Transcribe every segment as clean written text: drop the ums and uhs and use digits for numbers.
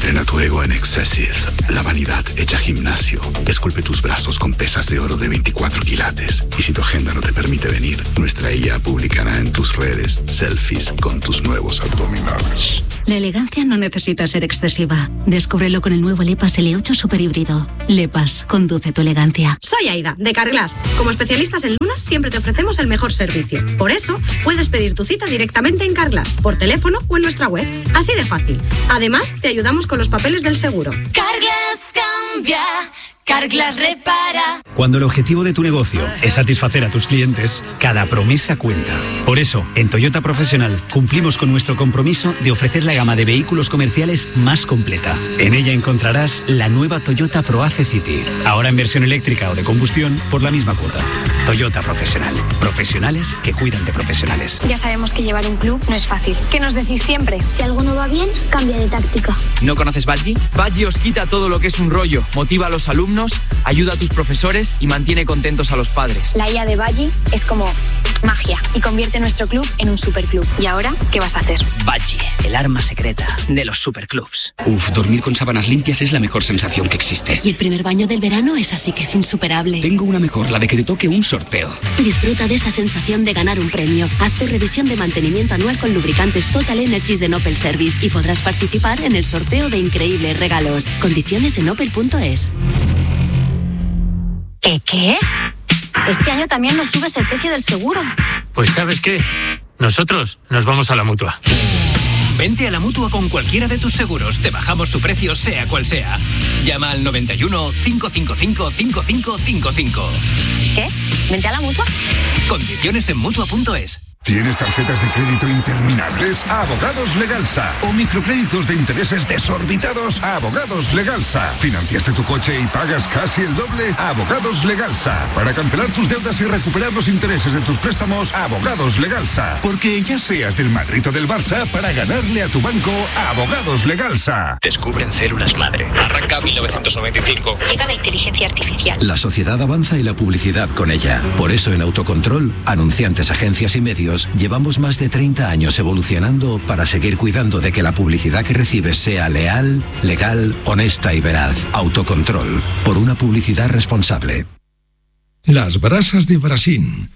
Entrena tu ego en Excessive, la vanidad hecha gimnasio. Esculpe tus brazos con pesas de oro de 24 quilates. Y si tu agenda no te permite venir, nuestra IA publicará en tus redes selfies con tus nuevos abdominales. La elegancia no necesita ser excesiva. Descúbrelo con el nuevo LePas L8 Super Híbrido. LePas, conduce tu elegancia. Soy Aida, de Carglass. Como especialistas en lunas, siempre te ofrecemos el mejor servicio. Por eso, puedes pedir tu cita directamente en Carglass, por teléfono o en nuestra web. Así de fácil. Además, te ayudamos con los papeles del seguro. Carglass cambia. Carglass repara. Cuando el objetivo de tu negocio es satisfacer a tus clientes, cada promesa cuenta. Por eso, en Toyota Profesional cumplimos con nuestro compromiso de ofrecer la gama de vehículos comerciales más completa. En ella encontrarás la nueva Toyota ProAce City, ahora en versión eléctrica o de combustión por la misma cuota. Toyota Profesional. Profesionales que cuidan de profesionales. Ya sabemos que llevar un club no es fácil. ¿Qué nos decís siempre? Si algo no va bien, cambia de táctica. ¿No conoces Badgie? Badgie os quita todo lo que es un rollo, motiva a los alumnos, ayuda a tus profesores y mantiene contentos a los padres. La IA de Badgie es como magia y convierte nuestro club en un superclub. ¿Y ahora qué vas a hacer? Badgie, el arma secreta de los superclubs. Dormir con sábanas limpias es la mejor sensación que existe. Y el primer baño del verano es así que es insuperable. Tengo una mejor, la de que te toque un sorteo. Disfruta de esa sensación de ganar un premio. Haz tu revisión de mantenimiento anual con lubricantes Total Energies de Opel Service y podrás participar en el sorteo de increíbles regalos. Condiciones en opel.es. ¿Qué? Este año también nos subes el precio del seguro. Pues ¿sabes qué? Nosotros nos vamos a la Mutua. Vente a la Mutua con cualquiera de tus seguros. Te bajamos su precio sea cual sea. Llama al 91 555 5555. ¿Qué? ¿Vente a la Mutua? Condiciones en Mutua.es. ¿Tienes tarjetas de crédito interminables? Abogados Legalsa. ¿O microcréditos de intereses desorbitados? Abogados Legalsa. ¿Financiaste tu coche y pagas casi el doble? Abogados Legalsa. Para cancelar tus deudas y recuperar los intereses de tus préstamos, Abogados Legalsa. Porque ya seas del Madrid o del Barça, para ganarle a tu banco, Abogados Legalsa. Descubren células madre. Arranca 1995. Llega la inteligencia artificial. La sociedad avanza y la publicidad con ella. Por eso en Autocontrol, anunciantes, agencias y medios, llevamos más de 30 años evolucionando para seguir cuidando de que la publicidad que recibes sea leal, legal, honesta y veraz. Autocontrol, por una publicidad responsable. Las brasas de Brasil.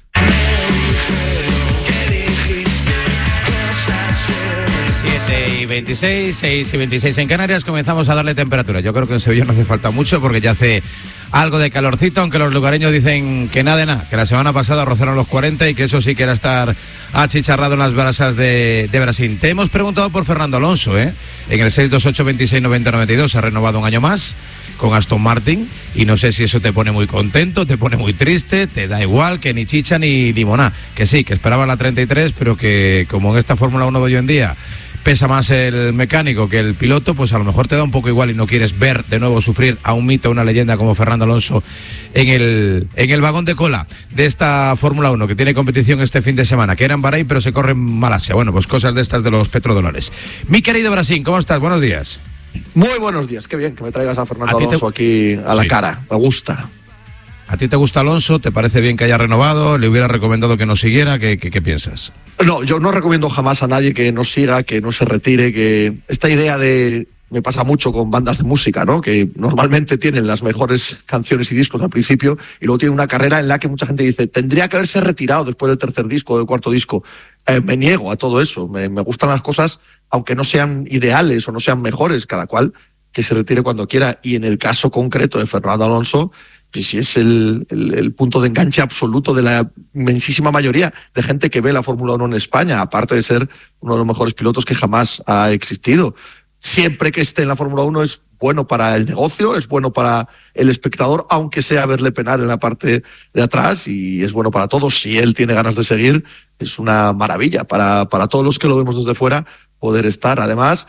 7:26, 6:26 en Canarias. Comenzamos a darle temperatura. Yo creo que en Sevilla no hace falta mucho porque ya hace algo de calorcito, aunque los lugareños dicen que nada, que la semana pasada rozaron los 40 y que eso sí que era estar achicharrado en las brasas de Brasil. Te hemos preguntado por Fernando Alonso, en el 628 26 90 92. Ha renovado un año más con Aston Martin y no sé si eso te pone muy contento, te pone muy triste, te da igual, que ni chicha ni limoná, que sí, que esperaba la 33, pero que como en esta Fórmula 1 de hoy en día pesa más el mecánico que el piloto, pues a lo mejor te da un poco igual y no quieres ver de nuevo sufrir a un mito, una leyenda como Fernando Alonso en el vagón de cola de esta Fórmula 1 que tiene competición este fin de semana, que era en Bahrein pero se corre en Malasia. Bueno, pues cosas de estas de los petrodólares. Mi querido Brasil, ¿cómo estás? Buenos días. Muy buenos días, qué bien que me traigas a Fernando Alonso aquí a la cara, me gusta. ¿A ti te gusta Alonso? ¿Te parece bien que haya renovado? ¿Le hubiera recomendado que no siguiera? ¿Qué piensas? No, yo no recomiendo jamás a nadie que no siga, que no se retire, que esta idea de... Me pasa mucho con bandas de música, ¿no? Que normalmente tienen las mejores canciones y discos al principio y luego tienen una carrera en la que mucha gente dice tendría que haberse retirado después del tercer disco o del cuarto disco. Me niego a todo eso. Me gustan las cosas, aunque no sean ideales o no sean mejores, cada cual que se retire cuando quiera. Y en el caso concreto de Fernando Alonso, pues sí es el punto de enganche absoluto de la inmensísima mayoría de gente que ve la Fórmula 1 en España, aparte de ser uno de los mejores pilotos que jamás ha existido. Siempre que esté en la Fórmula 1 es bueno para el negocio, es bueno para el espectador, aunque sea verle penar en la parte de atrás, y es bueno para todos. Si él tiene ganas de seguir, es una maravilla para todos los que lo vemos desde fuera poder estar. Además,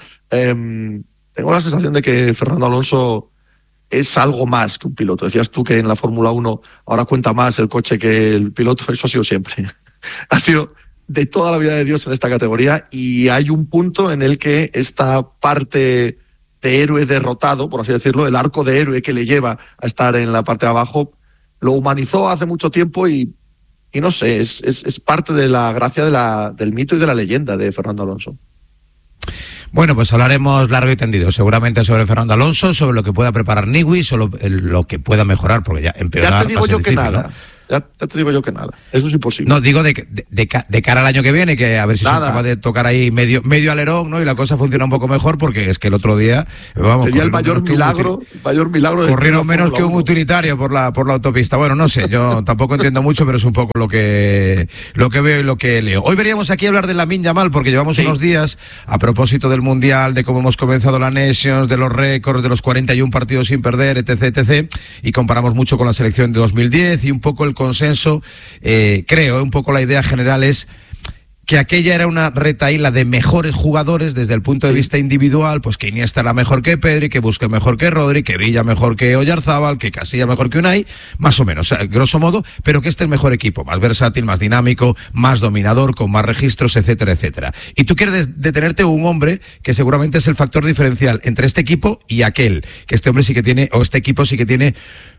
tengo la sensación de que Fernando Alonso es algo más que un piloto. Decías tú que en la Fórmula 1 ahora cuenta más el coche que el piloto. Eso ha sido siempre. Ha sido de toda la vida de Dios en esta categoría, y hay un punto en el que esta parte de héroe derrotado, por así decirlo, el arco de héroe que le lleva a estar en la parte de abajo, lo humanizó hace mucho tiempo y no sé, es parte de la gracia del mito y de la leyenda de Fernando Alonso. Bueno, pues hablaremos largo y tendido, seguramente sobre Fernando Alonso, sobre lo que pueda preparar Nigui, sobre lo que pueda mejorar, porque ya empeorar. Ya te digo yo difícil, que nada. ¿no? Ya te digo yo que nada. Eso es imposible. No, digo de cara al año que viene, que a ver si son capaces de tocar ahí medio alerón, ¿no? Y la cosa funciona un poco mejor, porque es que el otro día, vamos, sería el mayor milagro corrieron menos que un utilitario por la autopista. Bueno, no sé, yo tampoco entiendo mucho, pero es un poco lo que veo y lo que leo. Hoy veríamos aquí hablar de Lamine Yamal, porque llevamos unos días a propósito del Mundial, de cómo hemos comenzado la Nations, de los récords, de los 41 partidos sin perder, etc, y comparamos mucho con la selección de 2010 y un poco el consenso, creo, un poco la idea general es que aquella era una retahíla de mejores jugadores desde el punto de vista individual, pues que Iniesta era mejor que Pedri, que Busquets mejor que Rodri, que Villa mejor que Oyarzábal, que Casillas mejor que Unai, más o menos, grosso modo, pero que este es el mejor equipo, más versátil, más dinámico, más dominador, con más registros, etcétera, etcétera. Y tú quieres detenerte en un hombre que seguramente es el factor diferencial entre este equipo y aquel, que este hombre sí que tiene, o este equipo sí que tiene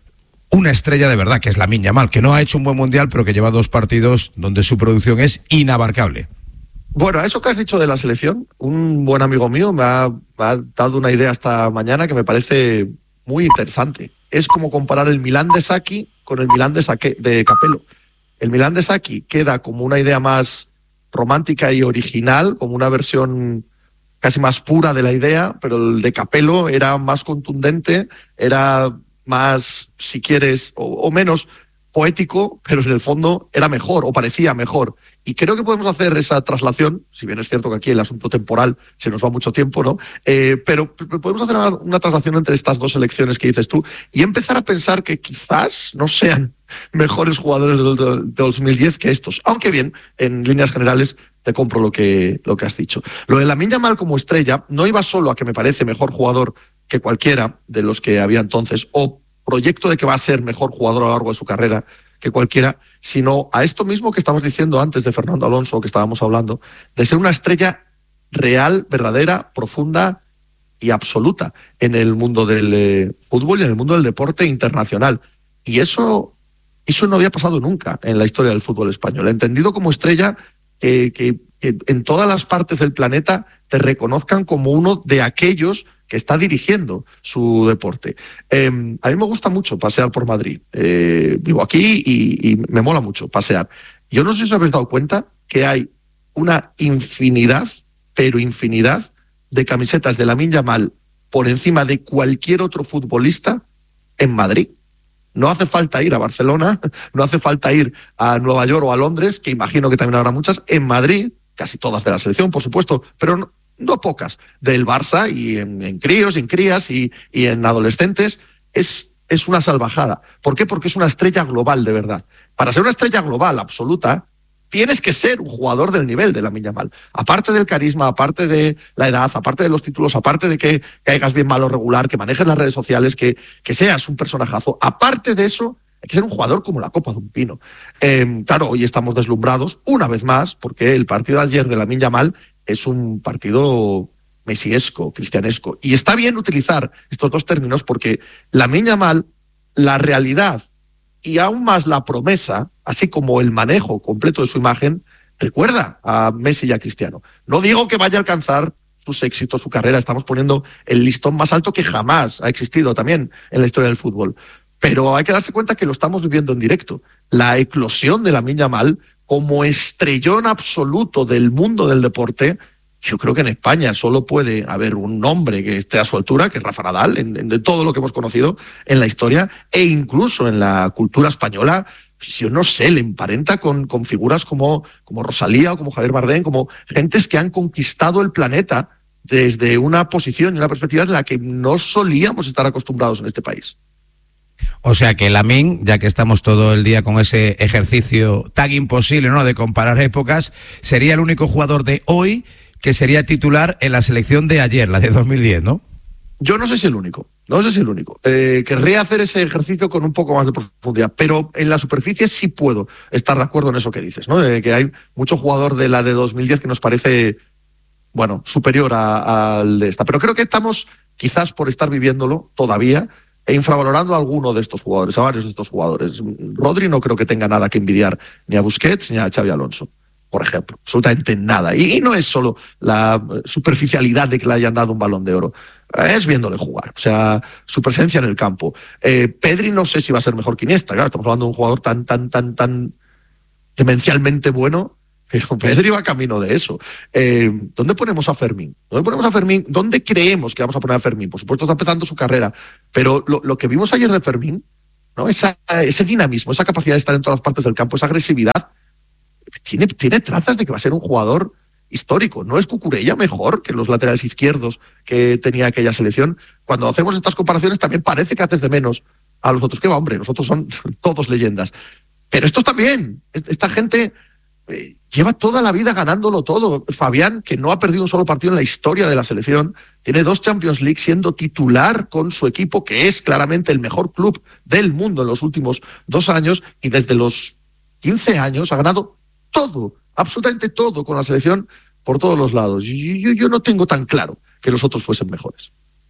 una estrella de verdad, que es Lamine Yamal, que no ha hecho un buen mundial, pero que lleva 2 partidos donde su producción es inabarcable. Bueno, a eso que has dicho de la selección, un buen amigo mío me ha dado una idea esta mañana que me parece muy interesante. Es como comparar el Milán de Sacchi con el Milán de Capello. El Milán de Sacchi queda como una idea más romántica y original, como una versión casi más pura de la idea, pero el de Capello era más contundente, era más, si quieres, o menos poético, pero en el fondo era mejor, o parecía mejor. Y creo que podemos hacer esa traslación, si bien es cierto que aquí el asunto temporal se nos va mucho tiempo, ¿no? Pero podemos hacer una traslación entre estas dos selecciones que dices tú y empezar a pensar que quizás no sean mejores jugadores del 2010 que estos. Aunque bien, en líneas generales te compro lo que has dicho. Lo de Lamine Yamal como estrella no iba solo a que me parece mejor jugador que cualquiera de los que había entonces, o proyecto de que va a ser mejor jugador a lo largo de su carrera que cualquiera, sino a esto mismo que estamos diciendo antes de Fernando Alonso, que estábamos hablando, de ser una estrella real, verdadera, profunda y absoluta en el mundo del fútbol y en el mundo del deporte internacional. Y eso no había pasado nunca en la historia del fútbol español. Entendido como estrella que en todas las partes del planeta te reconozcan como uno de aquellos que está dirigiendo su deporte. A mí me gusta mucho pasear por Madrid. Vivo aquí y me mola mucho pasear. Yo no sé si os habéis dado cuenta que hay una infinidad, pero infinidad, de camisetas de Lamine Yamal por encima de cualquier otro futbolista en Madrid. No hace falta ir a Barcelona, no hace falta ir a Nueva York o a Londres, que imagino que también habrá muchas. En Madrid, casi todas de la selección, por supuesto, pero no pocas, del Barça, y en críos, y en crías y en adolescentes, es una salvajada. ¿Por qué? Porque es una estrella global, de verdad. Para ser una estrella global absoluta, tienes que ser un jugador del nivel de Lamine Yamal. Aparte del carisma, aparte de la edad, aparte de los títulos, aparte de que caigas bien, mal o regular, que manejes las redes sociales, que seas un personajazo. Aparte de eso, hay que ser un jugador como la copa de un pino. Claro, hoy estamos deslumbrados, una vez más, porque el partido de ayer de Lamine Yamal es un partido mesiesco, cristianesco. Y está bien utilizar estos dos términos porque Lamine Yamal, la realidad y aún más la promesa, así como el manejo completo de su imagen, recuerda a Messi y a Cristiano. No digo que vaya a alcanzar sus éxitos, su carrera, estamos poniendo el listón más alto que jamás ha existido también en la historia del fútbol. Pero hay que darse cuenta que lo estamos viviendo en directo. La eclosión de Lamine Yamal como estrellón absoluto del mundo del deporte. Yo creo que en España solo puede haber un hombre que esté a su altura, que es Rafa Nadal, en todo lo que hemos conocido en la historia, e incluso en la cultura española. Yo no sé, le emparenta con figuras como Rosalía o como Javier Bardem, como gentes que han conquistado el planeta desde una posición y una perspectiva en la que no solíamos estar acostumbrados en este país. O sea que Lamine, ya que estamos todo el día con ese ejercicio tan imposible, ¿no?, de comparar épocas, sería el único jugador de hoy que sería titular en la selección de ayer, la de 2010, ¿no? Yo no sé si el único. Querría hacer ese ejercicio con un poco más de profundidad, pero en la superficie sí puedo estar de acuerdo en eso que dices, ¿no? Que hay mucho jugador de la de 2010 que nos parece, bueno, superior al de esta. Pero creo que estamos, quizás por estar viviéndolo todavía, infravalorando a alguno de estos jugadores, a varios de estos jugadores. Rodri no creo que tenga nada que envidiar ni a Busquets ni a Xavi Alonso. por ejemplo, absolutamente nada. Y no es solo la superficialidad de que le hayan dado un Balón de Oro, es viéndole jugar, o sea, su presencia en el campo. Pedri no sé si va a ser mejor que Iniesta, claro, estamos hablando de un jugador tan demencialmente bueno, pero Pedri va camino de eso. ¿Dónde ponemos a Fermín? ¿Dónde creemos que vamos a poner a Fermín? Por supuesto está empezando su carrera, pero lo que vimos ayer de Fermín, ¿no? Ese dinamismo, esa capacidad de estar en todas las partes del campo, esa agresividad, tiene trazas de que va a ser un jugador histórico. ¿No es Cucurella mejor que los laterales izquierdos que tenía aquella selección? Cuando hacemos estas comparaciones también parece que haces de menos a los otros. Que va, hombre, los otros son todos leyendas. Pero estos también. Esta gente lleva toda la vida ganándolo todo. Fabián, que no ha perdido un solo partido en la historia de la selección, tiene 2 Champions League siendo titular con su equipo, que es claramente el mejor club del mundo en los últimos 2 años, y desde los 15 años ha ganado todo, absolutamente todo con la selección por todos los lados. Yo no tengo tan claro que los otros fuesen mejores.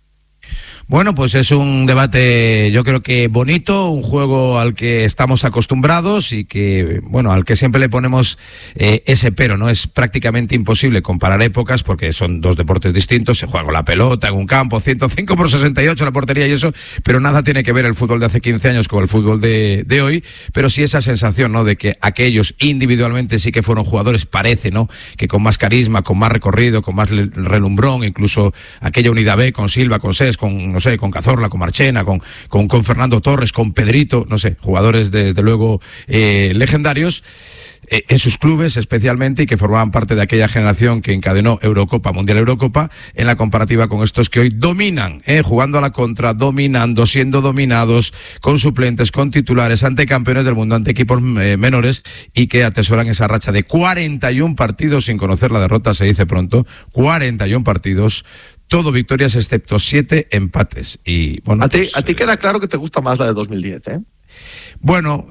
Bueno, pues es un debate, yo creo que bonito, un juego al que estamos acostumbrados y que, bueno, al que siempre le ponemos ese pero, ¿no? Es prácticamente imposible comparar épocas porque son 2 deportes distintos, se juega con la pelota en un campo, 105 por 68 la portería y eso, pero nada tiene que ver el fútbol de hace 15 años con el fútbol de hoy, pero sí esa sensación, ¿no? De que aquellos individualmente sí que fueron jugadores, parece, ¿no? Que con más carisma, con más recorrido, con más relumbrón, incluso aquella unidad B con Silva, con Cés, con Cazorla, con Marchena, con Fernando Torres, con Pedrito, no sé, jugadores desde luego legendarios en sus clubes especialmente, y que formaban parte de aquella generación que encadenó Eurocopa, Mundial Eurocopa, en la comparativa con estos que hoy dominan, jugando a la contra, dominando, siendo dominados, con suplentes, con titulares, ante campeones del mundo, ante equipos menores, y que atesoran esa racha de 41 partidos sin conocer la derrota, se dice pronto, 41 partidos, todo victorias excepto 7 empates. Y bueno, a ti queda claro que te gusta más la de 2010, ¿eh? Bueno,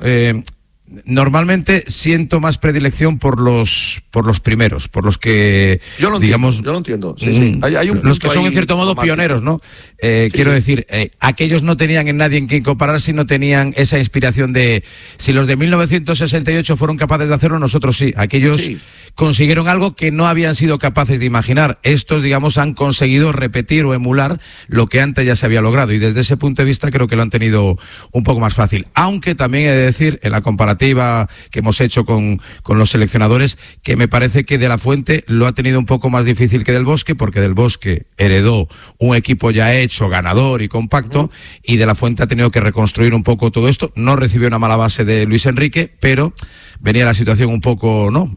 normalmente siento más predilección por los primeros, por los que yo lo entiendo. Sí. Hay los que son en cierto modo pioneros, ¿no? Quiero decir, aquellos no tenían en nadie en quien compararse y no tenían esa inspiración de, si los de 1968 fueron capaces de hacerlo, nosotros sí. Aquellos consiguieron algo que no habían sido capaces de imaginar. Estos, digamos, han conseguido repetir o emular lo que antes ya se había logrado, y desde ese punto de vista creo que lo han tenido un poco más fácil. Aunque también he de decir, en la comparativa que hemos hecho con los seleccionadores, que me parece que De la Fuente lo ha tenido un poco más difícil que Del Bosque, porque Del Bosque heredó un equipo ya hecho, ganador y compacto, y De la Fuente ha tenido que reconstruir un poco todo esto. No recibió una mala base de Luis Enrique, pero venía la situación un poco, ¿no?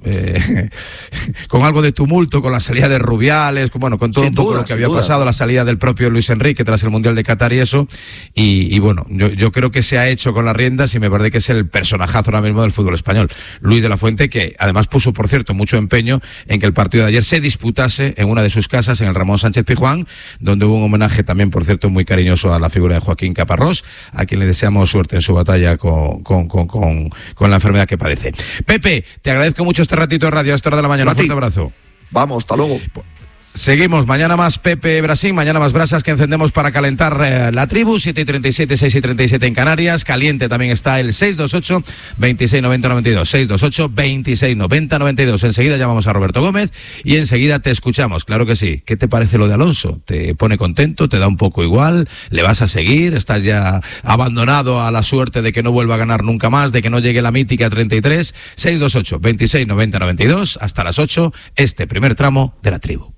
Con algo de tumulto, con la salida de Rubiales, con todo un poco lo que había pasado, la salida del propio Luis Enrique tras el Mundial de Qatar y eso, y bueno, yo creo que se ha hecho con las riendas, y me parece que es el personajazo ahora mismo del fútbol español, Luis de la Fuente, que además puso, por cierto, mucho empeño en que el partido de ayer se disputase en una de sus casas, en el Ramón Sánchez Pizjuán, donde hubo un homenaje también, por cierto, muy cariñoso a la figura de Joaquín Caparrós, a quien le deseamos suerte en su batalla con la enfermedad que padece. Pepe, te agradezco mucho este ratito de radio a esta hora de la mañana. Un fuerte abrazo. Vamos, hasta luego. Seguimos, mañana más Pepe Brasín, mañana más brasas que encendemos para calentar la tribu, 7:37, 6:37 en Canarias. Caliente también está el 628-2690-92, 628-2690-92. Enseguida llamamos a Roberto Gómez y enseguida te escuchamos, claro que sí. ¿Qué te parece lo de Alonso? ¿Te pone contento? ¿Te da un poco igual? ¿Le vas a seguir? ¿Estás ya abandonado a la suerte de que no vuelva a ganar nunca más, de que no llegue la mítica 33? 628-2690-92, hasta las 8, este primer tramo de la tribu.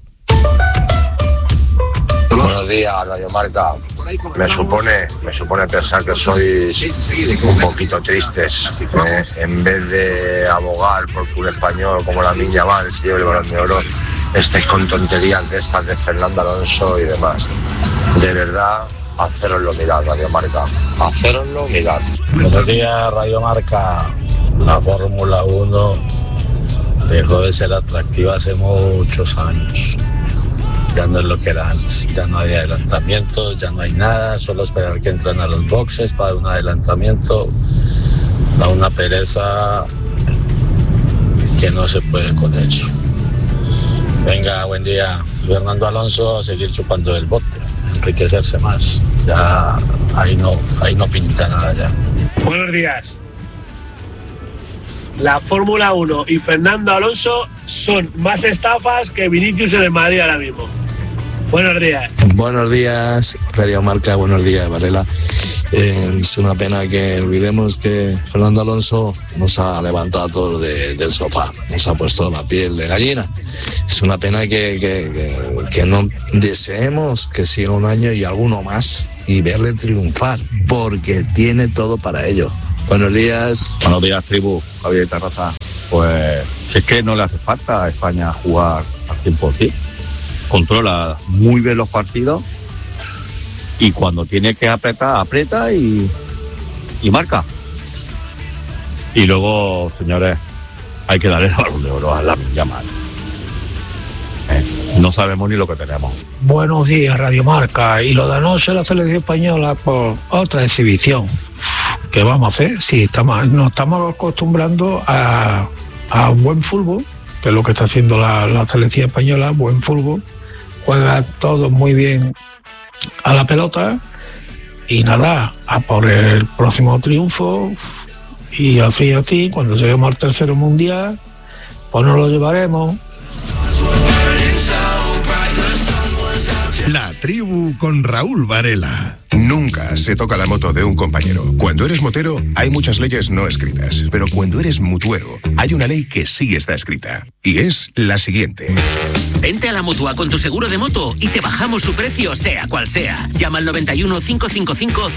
Buenos días, Radio Marca. Me supone pensar que sois un poquito tristes. En vez de abogar por un español como la Miña Val, si lleva el Balón de Oro, estáis con tonterías de estas de Fernando Alonso y demás. De verdad, hacéroslo mirar, Radio Marca. Hacéroslo mirar. Buenos días, Radio Marca. La Fórmula 1 dejó de ser atractiva hace muchos años. Ya no es lo que era antes, ya no hay adelantamiento, ya no hay nada, solo esperar que entren a los boxes para un adelantamiento, da una pereza que no se puede con eso. Venga, buen día, Fernando Alonso, a seguir chupando el bote, enriquecerse más, ya ahí no pinta nada ya. Buenos días. la Fórmula 1 y Fernando Alonso son más estafas que Vinicius en el Madrid ahora mismo. Buenos días. Buenos días, Radio Marca, buenos días, Varela. Es una pena que olvidemos que Fernando Alonso nos ha levantado a todos del sofá, nos ha puesto la piel de gallina. Es una pena que no deseemos que siga un año y alguno más y verle triunfar, porque tiene todo para ello. Buenos días. Buenos días, tribu, Javier Terraza. Pues es que no le hace falta a España jugar al 100%. Controla muy bien los partidos y cuando tiene que apretar, aprieta y marca. Y luego, señores, hay que darle el Balón de Oro a Lamine Yamal. No sabemos ni lo que tenemos. Buenos días, Radio Marca. Y lo de anoche la selección española, por otra exhibición. ¿Qué vamos a hacer? Si nos estamos acostumbrando a buen fútbol, que es lo que está haciendo la selección española, buen fútbol. Juega todo muy bien a la pelota y nada, a por el próximo triunfo y así, cuando lleguemos al tercero mundial, pues nos lo llevaremos. La tribu con Raúl Varela. Nunca se toca la moto de un compañero. Cuando eres motero, hay muchas leyes no escritas. Pero cuando eres mutuero, hay una ley que sí está escrita. Y es la siguiente. Vente a la Mutua con tu seguro de moto y te bajamos su precio, sea cual sea. Llama al 91 555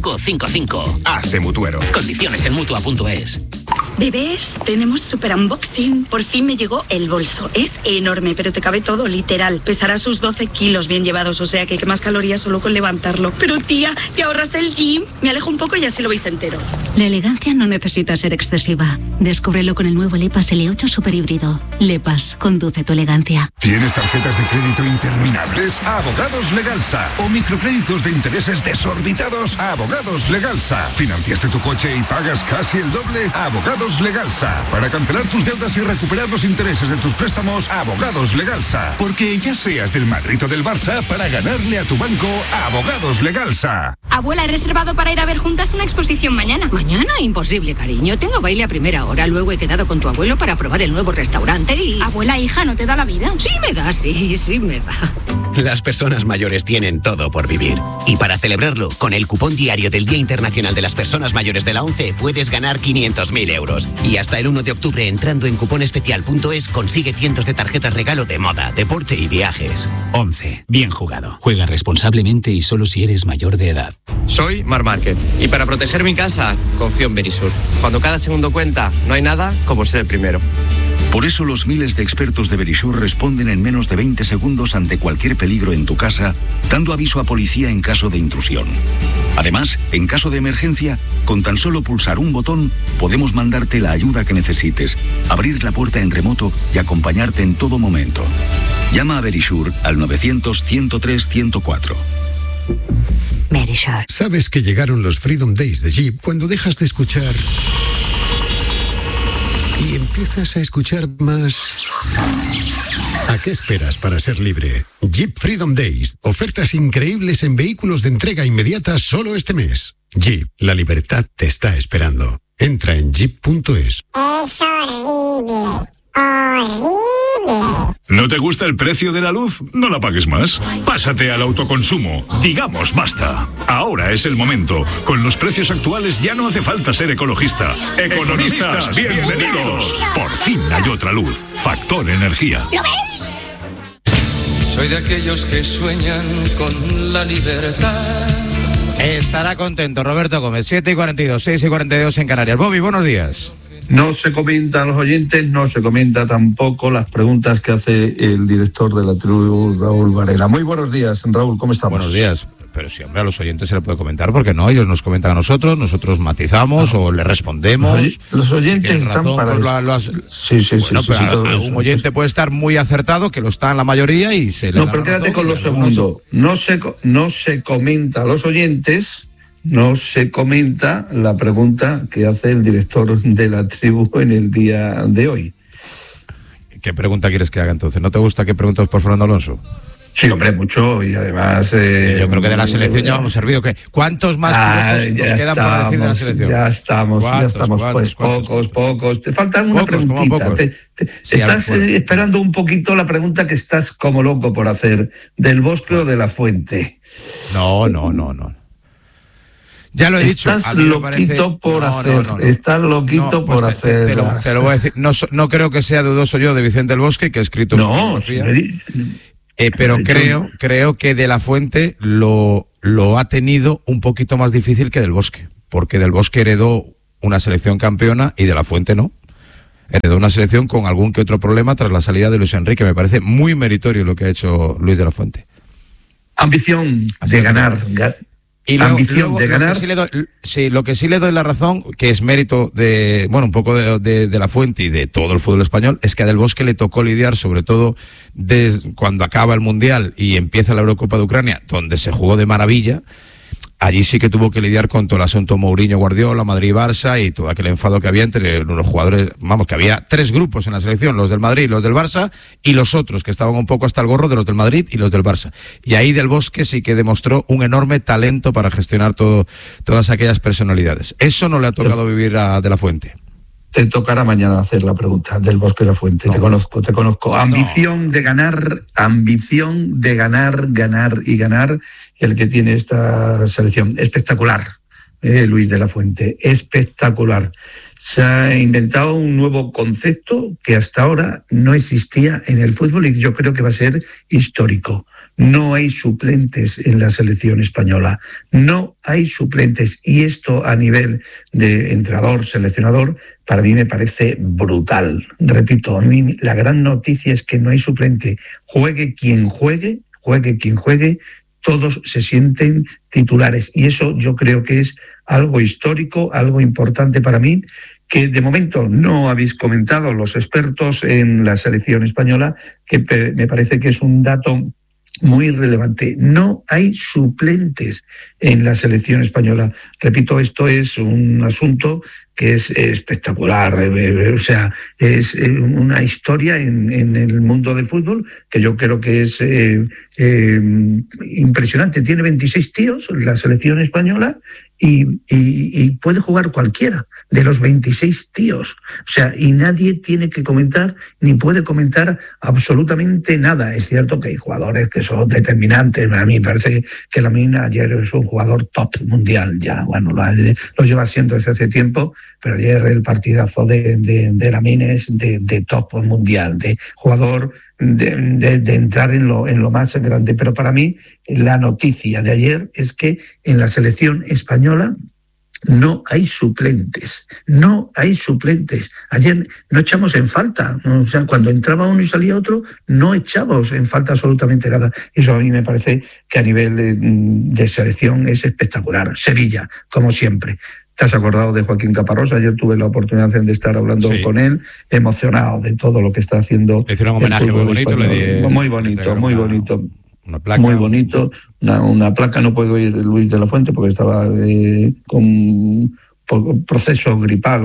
5555. Hazte mutuero. Condiciones en Mutua.es. Bebés, tenemos super unboxing. Por fin me llegó el bolso. Es enorme, pero te cabe todo, literal. Pesará sus 12 kilos bien llevados, o sea que quemas calorías solo con levantarlo. Pero tía, te ahorras el gym. Me alejo un poco y así lo veis entero. La elegancia no necesita ser excesiva. Descúbrelo con el nuevo Lepas L8 Super Híbrido. Lepas, conduce tu elegancia. ¿Tienes tarjetas de crédito interminables? Abogados Legalsa. ¿O microcréditos de intereses desorbitados? Abogados Legalsa. ¿Financiaste tu coche y pagas casi el doble? Abogados Legalsa. Para cancelar tus deudas y recuperar los intereses de tus préstamos, Abogados Legalsa. Porque ya seas del Madrid o del Barça, para ganarle a tu banco, Abogados Legalsa. Abuela, he reservado para ir a ver juntas una exposición mañana. Mañana, imposible, cariño. Tengo baile a primera hora. Luego he quedado con tu abuelo para probar el nuevo restaurante y... Abuela, hija, ¿no te da la vida? Sí me da, sí me da. Las personas mayores tienen todo por vivir. Y para celebrarlo, con el cupón diario del Día Internacional de las Personas Mayores de la ONCE, puedes ganar 500.000 euros. Y hasta el 1 de octubre, entrando en cuponespecial.es, consigue cientos de tarjetas regalo de moda, deporte y viajes. ONCE. Bien jugado. Juega responsablemente y solo si eres mayor de edad. Soy Mar Márquez y para proteger mi casa, confío en Verisur. Cuando cada segundo cuenta, no hay nada como ser el primero. Por eso los miles de expertos de Verisur responden en menos de 20 segundos ante cualquier peligro en tu casa, dando aviso a policía en caso de intrusión. Además, en caso de emergencia, con tan solo pulsar un botón, podemos mandarte la ayuda que necesites, abrir la puerta en remoto y acompañarte en todo momento. Llama a Verisur al 900-103-104. Verisur. ¿Sabes que llegaron los Freedom Days de Jeep cuando dejas de escuchar y empiezas a escuchar más? ¿A qué esperas para ser libre? Jeep Freedom Days. Ofertas increíbles en vehículos de entrega inmediata solo este mes. Jeep, la libertad te está esperando. Entra en jeep.es. Es horrible. Horrible. ¿No te gusta el precio de la luz? No la pagues más. Pásate al autoconsumo. Digamos basta. Ahora es el momento. Con los precios actuales ya no hace falta ser ecologista. Economistas, bienvenidos. Por fin hay otra luz. Factor Energía. ¿Lo veis? Soy de aquellos que sueñan con la libertad. Estará contento Roberto Gómez. 7:42, 6:42 en Canarias. Bobby, buenos días. No se comentan los oyentes, no se comenta tampoco las preguntas que hace el director de la tribu, Raúl Varela. Muy buenos días, Raúl, ¿cómo estamos? Buenos días. Pero si, hombre, a los oyentes se le puede comentar, porque no, ellos nos comentan a nosotros matizamos o le respondemos. Los oyentes si están razón, para pues Sí, bueno, pero todo un eso. oyente puede estar muy acertado, que lo está en la mayoría y se le No, da pero quédate razón, con lo segundo. No se comenta a los oyentes, no se comenta la pregunta que hace el director de la tribu en el día de hoy. ¿Qué pregunta quieres que haga entonces? ¿No te gusta que preguntes por Fernando Alonso? Sí, hombre, mucho, y además... yo creo que de la selección ya vamos servido. ¿Cuántos más pilotos quedan por decir de la selección? Ya estamos, pues pocos. Te faltan una preguntita. Estás esperando un poquito la pregunta que estás como loco por hacer, ¿del Bosque o de la Fuente? No. Ya lo he dicho. Estás loquito por hacer. Estás loquito por hacer. Te lo voy a decir. No creo que sea dudoso yo de Vicente del Bosque, que ha escrito. Pero creo que de la Fuente lo ha tenido un poquito más difícil que del Bosque, porque del Bosque heredó una selección campeona y de la Fuente no. Heredó una selección con algún que otro problema tras la salida de Luis Enrique. Me parece muy meritorio lo que ha hecho Luis de la Fuente. Ambición de ganar. Y luego, de ganar. Lo que sí le doy la razón, que es mérito de, un poco de la Fuente y de todo el fútbol español, es que a Del Bosque le tocó lidiar, sobre todo desde cuando acaba el Mundial y empieza la Eurocopa de Ucrania, donde se jugó de maravilla. Allí sí que tuvo que lidiar con todo el asunto Mourinho-Guardiola, Madrid-Barça y todo aquel enfado que había entre los jugadores. Que había 3 grupos en la selección, los del Madrid, los del Barça y los otros que estaban un poco hasta el gorro de los del Madrid y los del Barça. Y ahí Del Bosque sí que demostró un enorme talento para gestionar todas aquellas personalidades. Eso no le ha tocado vivir a De la Fuente. Te tocará mañana hacer la pregunta del Bosque de la Fuente. No. Te conozco. Ambición de ganar, ganar y ganar. El que tiene esta selección. Espectacular, Luis de la Fuente. Espectacular. Se ha inventado un nuevo concepto que hasta ahora no existía en el fútbol y yo creo que va a ser histórico. No hay suplentes en la selección española. No hay suplentes. Y esto a nivel de entrenador, seleccionador, para mí me parece brutal. Repito, a mí la gran noticia es que no hay suplente. Juegue quien juegue, todos se sienten titulares. Y eso yo creo que es algo histórico, algo importante para mí, que de momento no habéis comentado los expertos en la selección española, que me parece que es un dato muy relevante. No hay suplentes en la selección española. Repito, esto es un asunto que es espectacular, o sea, es una historia en el mundo del fútbol que yo creo que es impresionante. Tiene 26 tíos la selección española y puede jugar cualquiera de los 26 tíos. O sea, y nadie tiene que comentar ni puede comentar absolutamente nada. Es cierto que hay jugadores que son determinantes. A mí me parece que Lamine ayer es un jugador top mundial ya. Bueno, lo lleva siendo desde hace tiempo, pero ayer el partidazo de Lamine es de top mundial, de jugador de entrar en lo más grande. Pero para mí la noticia de ayer es que en la selección española no hay suplentes. Ayer no echamos en falta, o sea, cuando entraba uno y salía otro, no echamos en falta absolutamente nada. Eso a mí me parece que a nivel de selección es espectacular. Sevilla, como siempre. ¿Te has acordado de Joaquín Caparrós? Ayer tuve la oportunidad de estar hablando con él, emocionado de todo lo que está haciendo. Le hicieron un homenaje muy bonito. Muy bonito. Una placa. Muy bonito. Una placa. No puedo ir Luis de la Fuente porque estaba con proceso gripal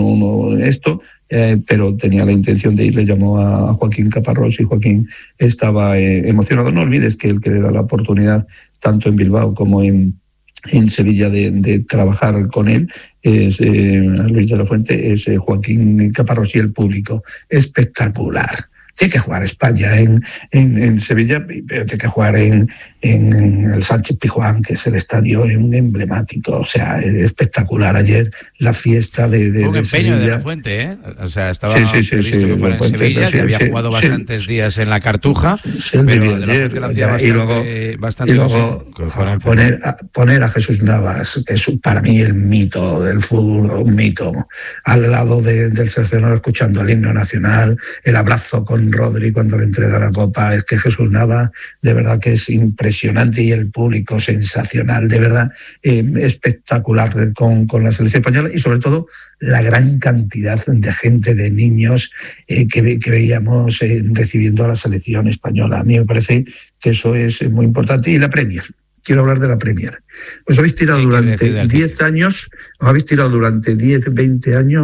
pero tenía la intención de ir. Le llamó a Joaquín Caparrós y Joaquín estaba emocionado. No olvides que el que le da la oportunidad tanto en Bilbao como en Sevilla de trabajar con él es Luis de la Fuente, es Joaquín Caparrós y el público. Espectacular. Tiene que jugar España en Sevilla, pero tiene que jugar en el Sánchez Pizjuán, que es el estadio emblemático. O sea, espectacular ayer la fiesta de un empeño Sevilla. De la Fuente, ¿eh? O sea, estaba previsto que fuera en Sevilla, que había jugado bastantes días en la Cartuja, pero de la Fuente lo hacía bastante y luego poner a Jesús Navas, que es para mí el mito del fútbol, un mito, al lado del seleccionador, escuchando el himno nacional, el abrazo con Rodri cuando le entrega la copa. Es que Jesús Navas de verdad que es impresionante, y el público sensacional, de verdad espectacular con la selección española, y sobre todo la gran cantidad de gente, de niños que veíamos recibiendo a la selección española. A mí me parece que eso es muy importante. Y la Premier. Quiero hablar de la Premier. Os habéis tirado durante 10 años, 20 años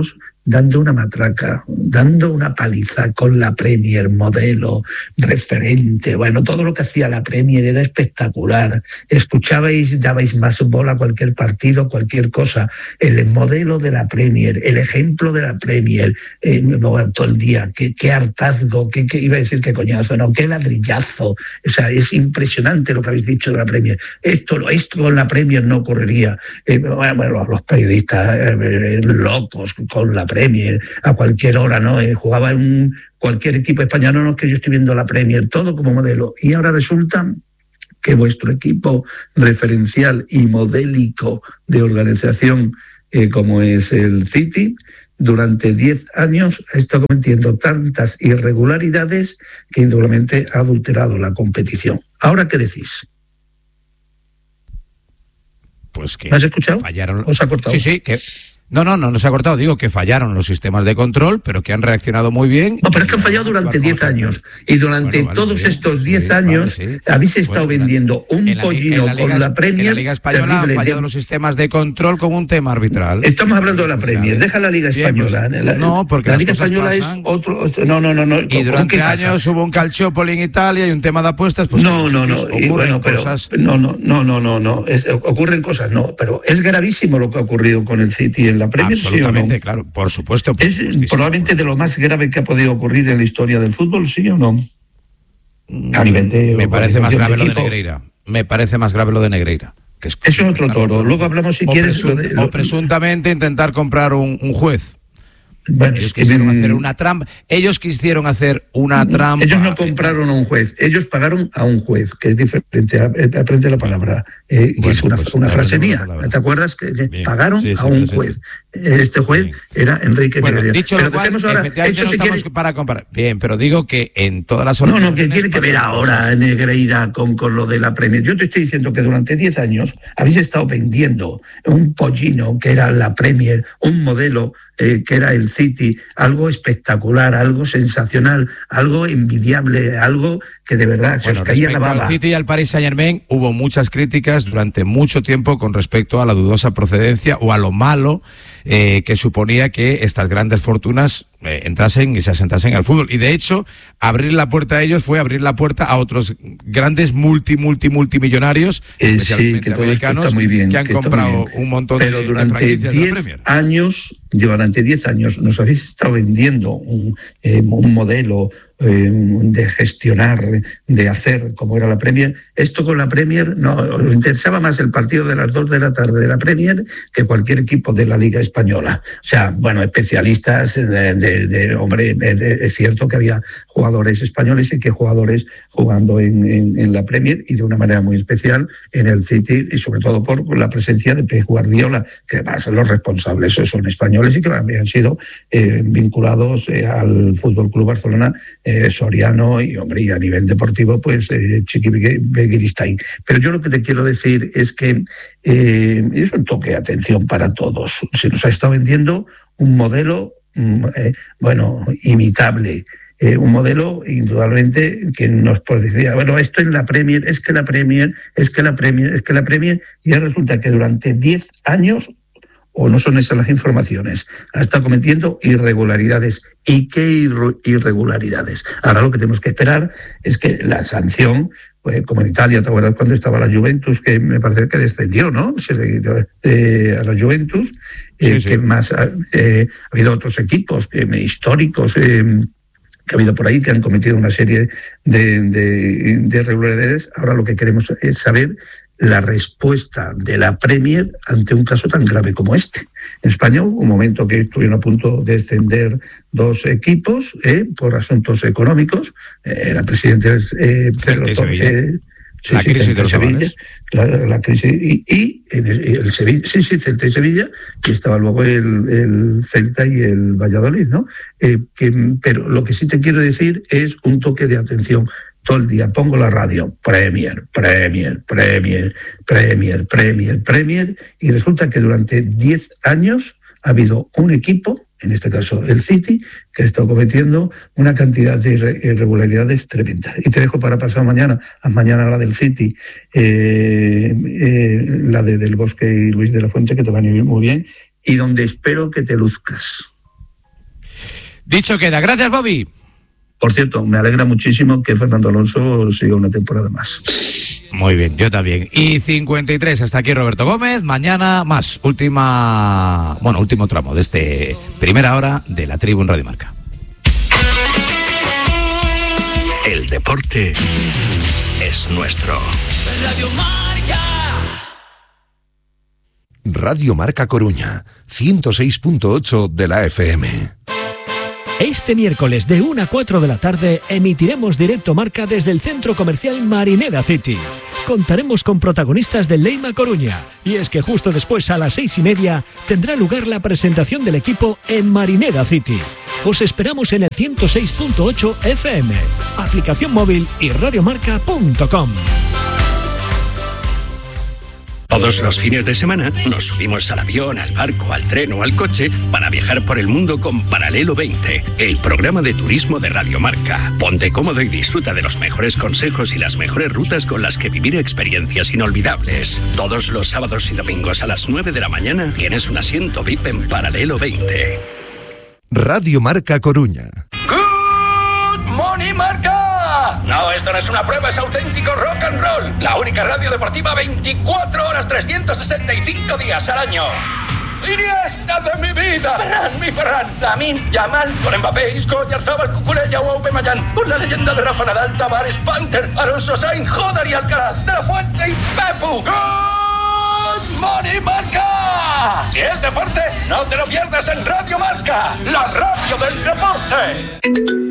dando una matraca, dando una paliza con la Premier, modelo, referente. Bueno, todo lo que hacía la Premier era espectacular. Escuchabais, dabais más bola a cualquier partido, cualquier cosa. El modelo de la Premier, el ejemplo de la Premier, todo el día. Qué hartazgo, qué iba a decir qué coñazo, no, qué ladrillazo. O sea, es impresionante lo que habéis dicho de la Premier. Esto con la Premier no ocurriría. Bueno, los periodistas locos con la Premier a cualquier hora, ¿no? Jugaba en cualquier equipo español, no es que yo estoy viendo la Premier, todo como modelo. Y ahora resulta que vuestro equipo referencial y modélico de organización, como es el City, durante 10 años ha estado cometiendo tantas irregularidades que indudablemente ha adulterado la competición. ¿Ahora qué decís? Pues que ¿me has escuchado? Fallaron. ¿Os ha cortado? Sí, que... No se ha cortado. Digo que fallaron los sistemas de control, pero que han reaccionado muy bien. No, pero es que han fallado durante 10 años. Y durante todos estos 10 años habéis estado vendiendo un pollino con la Premier. En la Liga Española han fallado los sistemas de control con un tema arbitral. Estamos hablando de la Premier. Deja la Liga Española. No, porque la Liga Española es otro... No. Y durante años hubo un Calciopoli en Italia y un tema de apuestas. Pues no. Ocurren cosas, no. Pero es gravísimo lo que ha ocurrido con el City en la Premier. Absolutamente, ¿sí o no? claro, por supuesto. ¿Es probablemente de lo más grave que ha podido ocurrir en la historia del fútbol, sí o no? A nivel de... Me parece más grave lo de Negreira. Me parece más grave lo de Negreira. Que eso es otro toro. Luego hablamos, si quieres... O presuntamente intentar comprar un juez. Bueno, ellos quisieron hacer una trampa. Ellos quisieron hacer una trampa. Ellos no compraron a un juez, ellos pagaron a un juez, que es diferente. Aprende la palabra. Es una frase mía. ¿Te acuerdas? Que pagaron a un juez. Este juez era Enrique Negreira. Dicho pero lo cual, dejemos ahora. Eso no estamos para comparar. Bien, pero digo que en todas las No, que tiene que ver ahora Negreira con lo de la Premier. Yo te estoy diciendo que durante 10 años habéis estado vendiendo un pollino que era la Premier, un modelo que era el City, algo espectacular, algo sensacional, algo envidiable, algo que de verdad se os caía la baba. Al City y al Paris Saint-Germain hubo muchas críticas durante mucho tiempo con respecto a la dudosa procedencia o a lo malo que suponía que estas grandes fortunas entrasen y se asentasen al fútbol. Y de hecho, abrir la puerta a ellos fue abrir la puerta a otros grandes multimillonarios, especialmente americanos, muy bien, que han comprado un montón de franquicias de la Premier. Durante 10 años nos habéis estado vendiendo un modelo de gestionar, de hacer como era la Premier. Esto con la Premier no os interesaba más el partido de las 2 de la tarde de la Premier que cualquier equipo de la Liga Española. O sea, bueno, especialistas hombre, es cierto que había jugadores españoles y que jugadores jugando en la Premier y de una manera muy especial en el City, y sobre todo por la presencia de Pep Guardiola, que además los responsables son españoles y que habían sido vinculados al FC Barcelona, Soriano y a nivel deportivo, pues Chiqui Begiristain. Pero yo lo que te quiero decir es que es un toque de atención para todos. Se nos ha estado vendiendo un modelo, imitable. Un modelo indudablemente que nos decía, bueno, esto es la Premier, es que la Premier, y ahora resulta que durante 10 años, o no son esas las informaciones, ha estado cometiendo irregularidades. ¿Y qué irregularidades? Ahora lo que tenemos que esperar es que la sanción, pues, como en Italia, ¿te acuerdas cuando estaba la Juventus, que me parece que descendió, ¿no? A la Juventus, sí. Que más ha habido otros equipos históricos que ha habido por ahí que han cometido una serie de irregularidades. Ahora lo que queremos es saber la respuesta de la Premier ante un caso tan grave como este. En España hubo un momento que estuvieron a punto de descender 2 equipos por asuntos económicos. Era presidente Pedro Torres. La crisis de Sevilla, la crisis y el Sevilla, Celta y Sevilla, y estaba luego el Celta y el Valladolid, ¿no? Pero lo que sí te quiero decir es un toque de atención. Todo el día pongo la radio, Premier, y resulta que durante 10 años ha habido un equipo, en este caso el City, que ha estado cometiendo una cantidad de irregularidades tremendas. Y te dejo para pasado mañana la del City, la de Del Bosque y Luis de la Fuente, que te van a ir muy bien, y donde espero que te luzcas. Dicho queda. Gracias, Bobby. Por cierto, me alegra muchísimo que Fernando Alonso siga una temporada más. Muy bien, yo también. Y 53, hasta aquí Roberto Gómez. Mañana más, último tramo de este primera hora de la Tribu en Radio Marca. El deporte es nuestro. Radio Marca. Radio Marca Coruña, 106.8 de la FM. Este miércoles de 1 a 4 de la tarde emitiremos directo Marca desde el centro comercial Marineda City. Contaremos con protagonistas del Leima Coruña, y es que justo después a las 6:30 tendrá lugar la presentación del equipo en Marineda City. Os esperamos en el 106.8 FM, aplicación móvil y radiomarca.com. Todos los fines de semana nos subimos al avión, al barco, al tren o al coche para viajar por el mundo con Paralelo 20, el programa de turismo de Radio Marca. Ponte cómodo y disfruta de los mejores consejos y las mejores rutas con las que vivir experiencias inolvidables. Todos los sábados y domingos a las 9 de la mañana tienes un asiento VIP en Paralelo 20. Radio Marca Coruña. Good morning, Marca. No, esto no es una prueba, es auténtico rock and roll. La única radio deportiva 24 horas, 365 días al año. Iniesta de mi vida. Ferran, Lamine, Yamal, con Mbappé, Isco, Oyarzabal, Cucurella o Aubameyang, con la leyenda de Rafa Nadal, Tavares, Panther, Alonso Sainz, Joder y Alcaraz, De La Fuente y Pepu. Good morning, Marca. Si es deporte, no te lo pierdas en Radio Marca, la radio del deporte.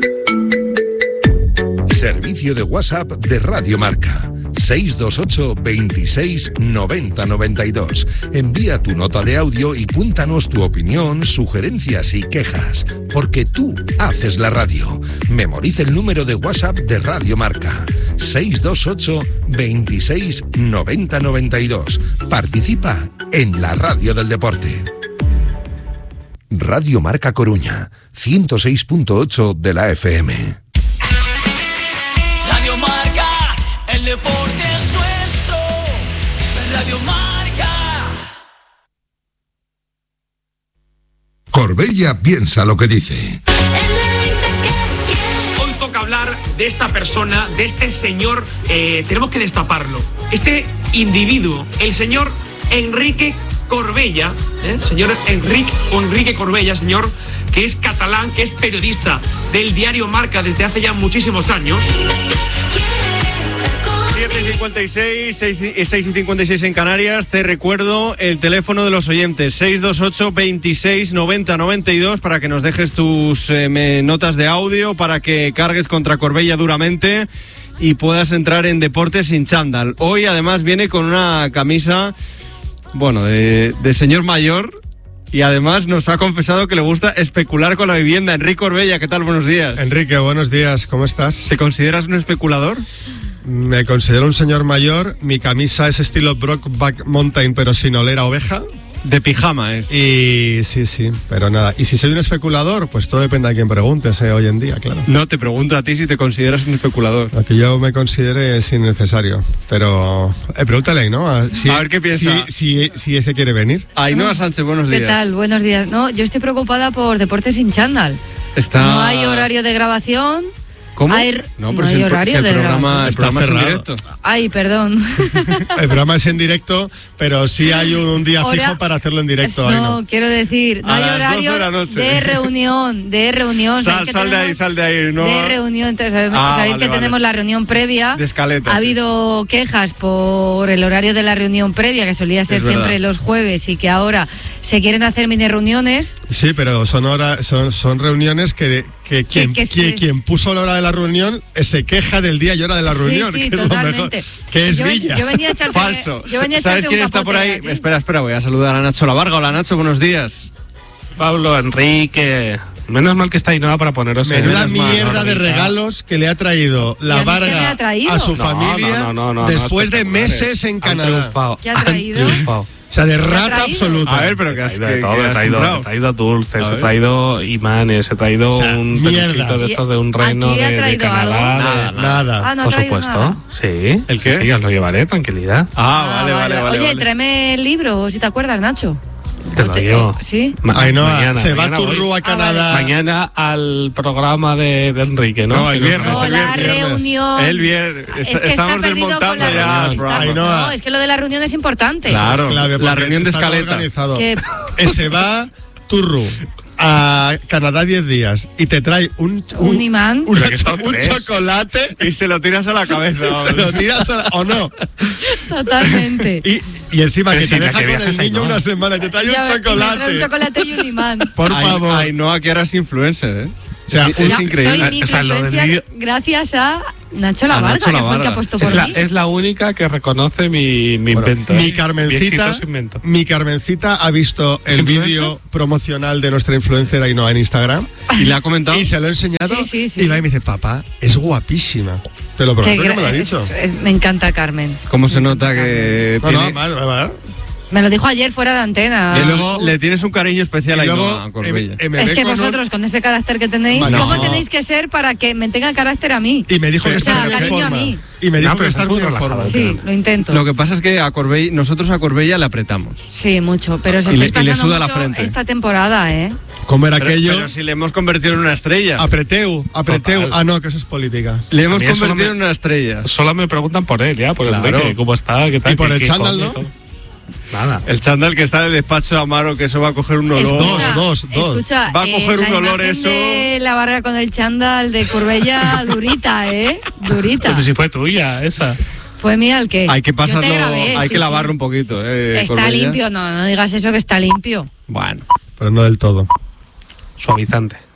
Servicio de WhatsApp de Radio Marca. 628 26 90 92. Envía tu nota de audio y cuéntanos tu opinión, sugerencias y quejas, porque tú haces la radio. Memoriza el número de WhatsApp de Radio Marca. 628 26 90 92. Participa en la radio del deporte. Radio Marca Coruña, 106.8 de la FM. Radio Marca, el deporte es nuestro. Radio Marca. Corbella piensa lo que dice. Hoy toca hablar de esta persona, de este señor, tenemos que destaparlo. Este individuo, el señor Enrique Corbella, señor Enrique Corbella, señor que es catalán, que es periodista del diario Marca desde hace ya muchísimos años. 7:56, 6:56 en Canarias. Te recuerdo el teléfono de los oyentes, 628 26 90 92, para que nos dejes tus notas de audio, para que cargues contra Corbella duramente y puedas entrar en Deportes sin chándal. Hoy además viene con una camisa, bueno, de señor mayor, y además nos ha confesado que le gusta especular con la vivienda. Enrique Corbella, ¿qué tal? Buenos días. Enrique, buenos días, ¿cómo estás? ¿Te consideras un especulador? Me considero un señor mayor. Mi camisa es estilo Brokeback Mountain, pero sin oler a oveja. De pijama es. Y sí, pero nada. Y si soy un especulador, pues todo depende a quien preguntes hoy en día, claro. No, te pregunto a ti si te consideras un especulador. Lo que yo me considere es innecesario. Pero pregúntale, ¿no? A ver qué piensa. Si ese quiere venir. Ainhoa Sánchez, buenos días. ¿Qué tal? Buenos días. No, yo estoy preocupada por Deportes sin chándal. No hay horario de grabación. ¿Cómo? No, pero hay horario de programa está es en cerrado. directo. Ay, perdón. El programa es en directo, pero sí hay un día fijo para hacerlo en directo. No, quiero decir, no hay horario de reunión. Sal de ahí. No. De reunión, entonces sabéis que tenemos la reunión previa. De escaleta. Ha habido quejas por el horario de la reunión previa, que solía ser siempre los jueves, y que ahora se quieren hacer mini reuniones. Sí, pero son reuniones que quien puso la hora de la reunión se queja del día y hora de la reunión. Sí, que totalmente. Es lo mejor, que es Villa. Yo venía a echarte, Falso. ¿Sabes quién está por ahí? Espera, voy a saludar a Nacho La Varga. Hola, Nacho, buenos días. Pablo, Enrique. Menos mal que está Ainhoa para poneros. Menuda mierda de regalos que le ha traído La Varga a su familia después de meses en Canadá. ¿Qué ha traído? O sea, de rata absoluta. A ver, pero que he traído dulces, he traído imanes, he traído un peluchito de estos de un reino de Canadá. Nada. No por supuesto. Nada. Sí. ¿El qué? Sí, os lo llevaré, tranquilidad. Vale. Oye, tráeme el libro, si te acuerdas, Nacho. Te lo digo. ¿Sí? Mañana va Turru a Canadá. Mañana al programa de Enrique, ¿no? No, el viernes. La reunión. El viernes. Estamos desmontando ya. No, es que lo de la reunión es importante. Claro, la reunión de escaleta. Se va Turru a Canadá 10 días y te trae un imán, un chocolate y se lo tiras a la cabeza. Se lo tiras o no. Totalmente. Y encima que te deja con el niño una semana y te trae un chocolate. Un chocolate y un imán. Por favor. Ay, no, que eras influencer, ¿eh? O sea, es increíble. Gracias a Nacho Lavarga, que fue el que apostó por mí. Es la única que reconoce mi invento. Mi Carmencita ha visto el vídeo promocional de nuestra influencer Ainhoa en Instagram y le ha comentado y se lo he enseñado. Sí. Y va y me dice, papá, es guapísima. Te lo prometo que me lo ha dicho. Me encanta Carmen. ¿Cómo se nota que mal. Me lo dijo ayer fuera de antena. Y luego le tienes un cariño especial a Corbella. Es que vosotros, con ese carácter que tenéis, ¿cómo tenéis que ser para que me tenga carácter a mí? Y me dijo que está muy en forma. Y me dijo que estás muy en forma. Sí, lo intento. Lo que pasa es que nosotros a Corbella le apretamos. Sí, mucho. Pero se y le suda la frente. Esta temporada, ¿eh? ¿Cómo era aquello? Pero si le hemos convertido en una estrella. Apreteu. Ah, no, que eso es política. Le hemos convertido en una estrella. Solo me preguntan por él, por el Enrique, cómo está, qué tal. Y por el chándal, ¿no? Nada. El chándal que está en el despacho de Amaro, que eso va a coger un olor. Dos. Escucha, va a coger un olor eso. La barra con el chándal de Corbella, durita, durita. Pero si fue tuya esa. Fue mía el que. Hay que pasarlo, hay que lavarlo un poquito. Está Corbella. limpio, no digas eso que está limpio. Bueno, pero no del todo. Suavizante.